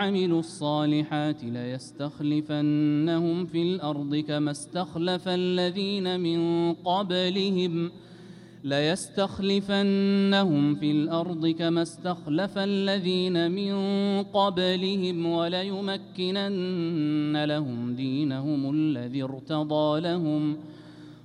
عملوا الصالحات ليستخلفنهم في الأرض كما استخلف الذين من قبلهم وليمكنن لهم دينهم الذي ارتضى لهم